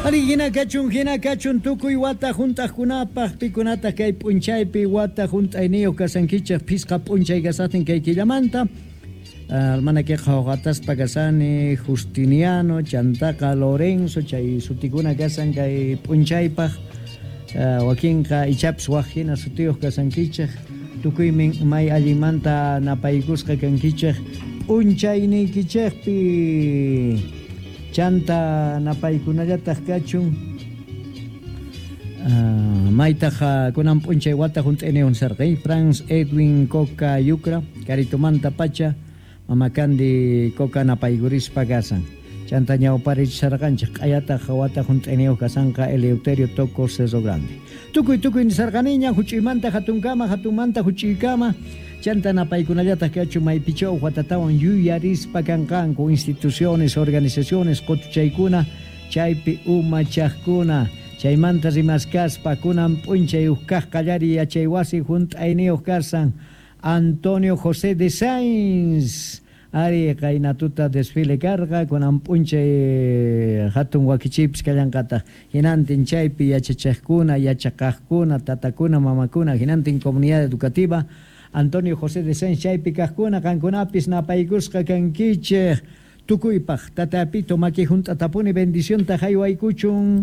Hina kachun tukuy wata juntajkunapaq pikunata kay p'unchaypi wata junt'ayniyu kasankichaq pisqa p'unchay kasatin kay killamanta almanakiqa hoqataspa kasani Justiniano, Chantaqa Lorenzo chay sutikuna kasan kay p'unchaypaq wakinqa ichapas waqhina sutiyuq kasankichaq tukuymin may allimanta napaykusqa kankichaq p'unchayniykichaqpi chanta napaykunallataq kachun maytaqa kunan p'unchay wata junt'iniyuq sarqay Franz Edwin Coca Yucra Caritumanta pacha mamakandi Coca napaykurispa kasan chanta ñawparich sarqanchaq q'ayataq wata junt'iniyuq kasanqa Eleuterio Toco Cerro Grande tukuy nisarqaniña huch'uymanta hatunkama hatunmanta huch'uykama chanta napaykunallataq kachun maypichaw watatawan yuyarispa kanqanku instituciones, organizaciones qotchaykuna chaypi umachaqkuna chaymanta rimaskaspa kunan p'unchayuq kaq qallari yachay wasi junt'ayniyuq kasan Antonio José de Sainz ari qaynatuta desfile karqa kunan p'unchay hatun wakichipis kallanqataq hinantin chaypi yachachaqkuna yachaqaqkuna tatakuna mamakuna hinantin comunidad educativa Antonio José de Sainz chaypi kaqkuna kankunapis napaykusqa kankichaq tukuypaq tatapito maki junt'atapuni bendicionta haywaykuchun